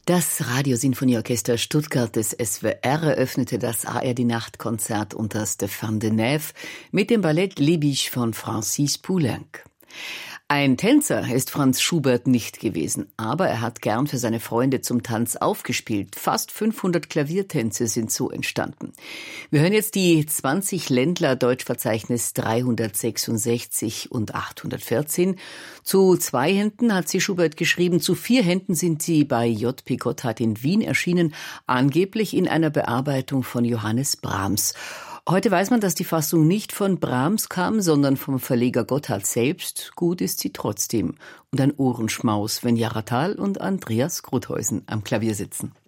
Das Radiosinfonieorchester Stuttgart des SWR eröffnete das ARD-Nachtkonzert unter Stéphane Denève mit dem Ballett Les Biches von Francis Poulenc. Ein Tänzer ist Franz Schubert nicht gewesen, aber er hat gern für seine Freunde zum Tanz aufgespielt. Fast 500 Klaviertänze sind so entstanden. Wir hören jetzt die 20 Ländler Deutschverzeichnis 366 und 814. Zu 2 Händen hat sie Schubert geschrieben, zu 4 Händen sind sie bei J.P. Gotthard in Wien erschienen, angeblich in einer Bearbeitung von Johannes Brahms. Heute weiß man, dass die Fassung nicht von Brahms kam, sondern vom Verleger Gotthard selbst. Gut ist sie trotzdem. Und ein Ohrenschmaus, wenn Jara Thal und Andreas Grutheusen am Klavier sitzen.